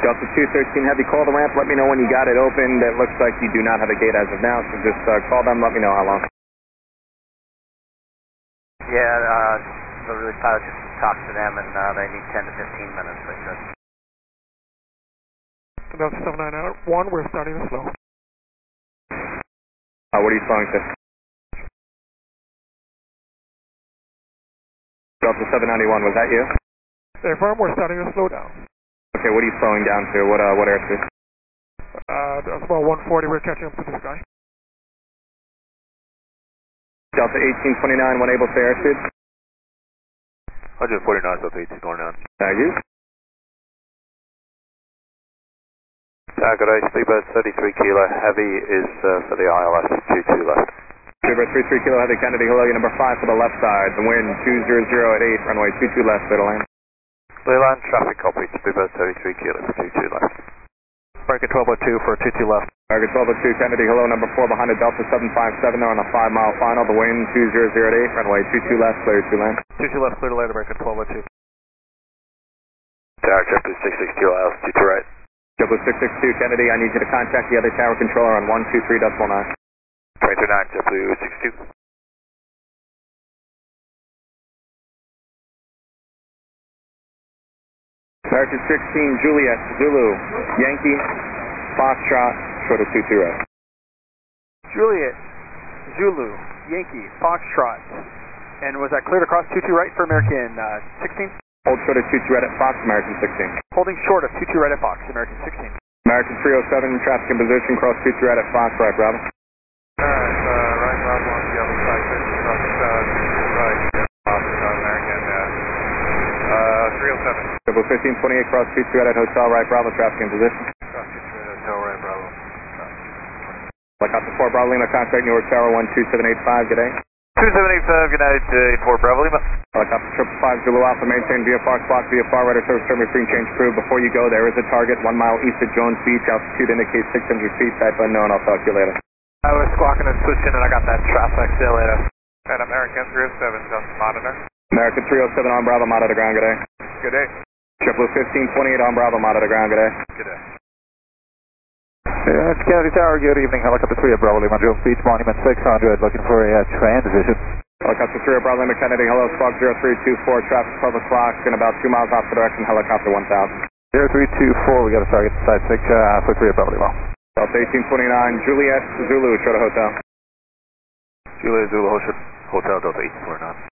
Delta 213 Heavy, call the ramp, let me know when you got it opened. It looks like you do not have a gate as of now, so just call them, let me know how long. Yeah, the really pilot just talked to them and they need 10 to 15 minutes, they said. Delta 791, we're starting to slow. What are you slowing to? Delta 791, was that you? Stay firm, we're starting to slow down. Okay, what are you slowing down to? What airspeed? That's about 140, we're catching up to the sky. Delta 1829, when able to airspeed? 149, Delta 1829. Thank you. Good day, Speedbird 33 Kilo Heavy is for the ILS 22 left. Speedbird 33 Kilo Heavy, Kennedy, hello, you number 5 for the left side. The wind 200 at 8, runway 22 left, clear to land. Clear land, traffic copy, Speedbird 33 Kilo for 22 left. American 1202 for 22 left. American 1202, Kennedy, hello, number 4 behind it, Delta 757, they're on a 5-mile final. The wind 200 at 8, runway 22 left, clear to land. 22 left, clear to land, American 1202. Tower JetBlue 662 altitude to right. JetBlue 662, Kennedy, I need you to contact the other tower controller on 123.9. 239, JetBlue 62. American 16, Juliet, Zulu, Yankee, Foxtrot, short of 22 right. Juliet, Zulu, Yankee, Foxtrot. And was that cleared across 22 right for American 16? Hold short of 22 right at Fox, American 16. Holding short of 22 right at Fox, American 16. American 307, traffic in position, cross 22 right at Fox, right, Bravo. Right, Bravo on the other side, cross 22 right, Fox, American 307. Double 1528, cross 22 right at Hotel, right, Bravo, traffic in position. Cross 22 right, Hotel, right, Bravo. Helicopter 4, Bravo Lima, contact New York Tower 12785, good day. 2785, good night, 84 Bravo Lima. Helicopter 555 Zulu Alpha, maintain VFR squawk, VFR radar service, terminal free change crew. Before you go, there is a target 1 mile east of Jones Beach, altitude indicates 600 feet, type unknown, I'll talk to you later. I was squawking and switching and I got that traffic, see you later. And American 307, just monitor. American 307 on Bravo, monitor ground, good day. Good day. JetBlue 1528 on Bravo, monitor ground, good day. Good day. It's Kennedy Tower, good evening, Helicopter 3 at Bravo Lima, Jones Beach, Monument 600, looking for a transition. Helicopter 3 at Bravo Lima, Kennedy, hello, squawk 0324, traffic 12 o'clock, and about 2 miles off the direction, helicopter 1000. 0324, we got a target side 6 for 3 at Bravo Lima. Delta 1829, Juliet, Zulu, short of Hotel. Juliet, Zulu, Hotel, Delta 1829.